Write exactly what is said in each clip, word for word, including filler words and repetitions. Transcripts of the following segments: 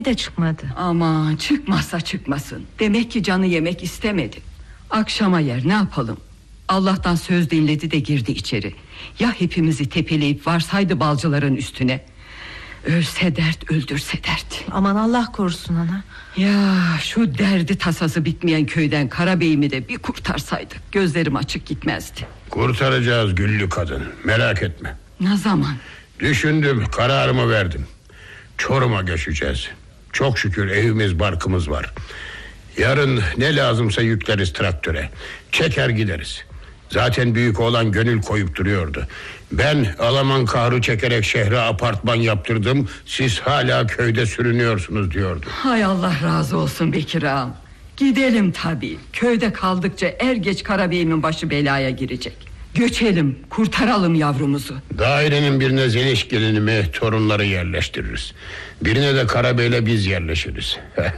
de çıkmadı. Aman çıkmazsa çıkmasın. Demek ki canı yemek istemedi. Akşama yer, ne yapalım? Allah'tan söz dinledi de girdi içeri. Ya hepimizi tepeleyip varsaydı balcıların üstüne. Ölse dert, öldürse dert. Aman Allah korusun ana. Ya şu derdi tasası bitmeyen köyden Karabey'imi de bir kurtarsaydık gözlerim açık gitmezdi. Kurtaracağız güllü kadın, merak etme. Ne zaman? Düşündüm, kararımı verdim. Çorum'a göçeceğiz. Çok şükür evimiz barkımız var. Yarın ne lazımsa yükleriz traktöre. Çeker gideriz. Zaten büyük oğlan gönül koyup duruyordu. Ben Alaman kahru çekerek şehre apartman yaptırdım, siz hala köyde sürünüyorsunuz diyordu. Hay Allah razı olsun Bekir ağam. Gidelim tabii. Köyde kaldıkça er geç Karabey'imin başı belaya girecek. Göçelim, kurtaralım yavrumuzu. Dairenin birine Zeliş gelinimi, torunları yerleştiririz. Birine de Karabey'le biz yerleşiriz.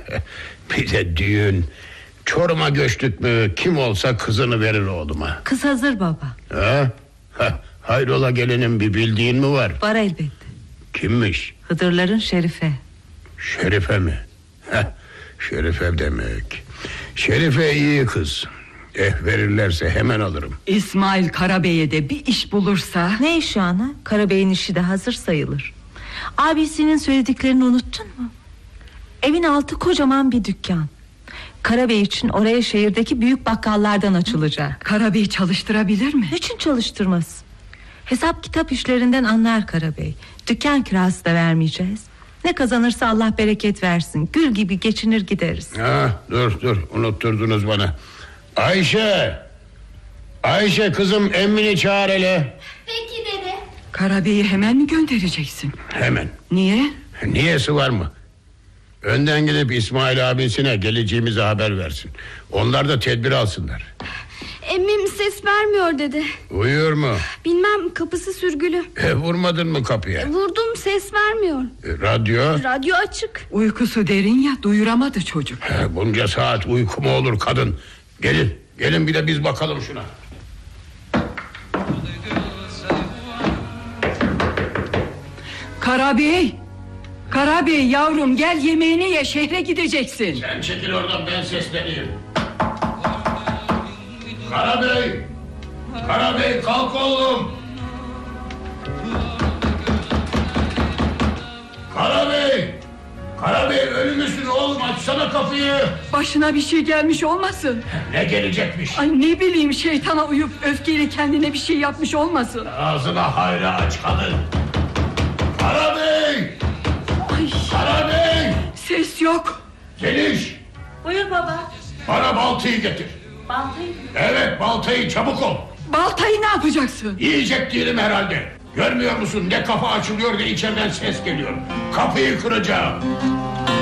Bir de düğün. Çorum'a göçtük mü kim olsa kızını verir oğluma. Kız hazır baba. Ha? Ha, hayrola gelinim, bir bildiğin mi var? Var elbette. Kimmiş? Hıdırların Şerife. Şerife mi? Heh, Şerife demek. Şerife iyi kız. Eh verirlerse hemen alırım. İsmail Karabey'e de bir iş bulursa. Ne işi ana? Karabey'in işi de hazır sayılır. Abisinin söylediklerini unuttun mu? Evin altı kocaman bir dükkan. Karabey için oraya şehirdeki büyük bakkallardan açılacak. Karabey çalıştırabilir mi? Niçin çalıştırmaz? Hesap kitap işlerinden anlar Karabey. Dükkan kirası da vermeyeceğiz. Ne kazanırsa Allah bereket versin. Gül gibi geçinir gideriz. Ha, dur dur unutturdunuz bana. Ayşe, Ayşe kızım, emmini çağır hele. Peki dede. Karabey'i hemen mi göndereceksin? Hemen. Niye? Niyesi var mı? Önden gidip İsmail abisine geleceğimizi haber versin. Onlar da tedbir alsınlar. Emmim ses vermiyor dede. Uyuyor mu? Bilmem, kapısı sürgülü. E, vurmadın mı kapıya? Vurdum, ses vermiyor. E, radyo? Radyo açık. Uykusu derin ya, duyuramadı çocuk. E, bunca saat uyku mu olur kadın? Gelin, gelin bir de biz bakalım şuna. Karabey! Karabey yavrum, gel yemeğini ye, şehre gideceksin. Sen çekil oradan, ben sesleneyim. Karabey! Karabey kalk oğlum! Karabey! Karabey ölü müsün oğlum, açsana kapıyı. Başına bir şey gelmiş olmasın? Ne gelecekmiş? Ay ne bileyim, şeytana uyup öfkeyle kendine bir şey yapmış olmasın? Ağzına hayra aç kadın. Karabey! Ay. Karabey! Ses yok. Zeliş! Buyur baba. Bana baltayı getir. Baltayı? Evet, baltayı çabuk ol. Baltayı ne yapacaksın? Yiyecek değilim herhalde. Görmüyor musun, ne kafa açılıyor ne içeriden ses geliyor. Kapıyı kıracağım.